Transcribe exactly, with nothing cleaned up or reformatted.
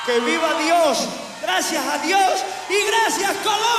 ¡Que viva Dios! ¡Gracias a Dios! ¡Y gracias, Colombia!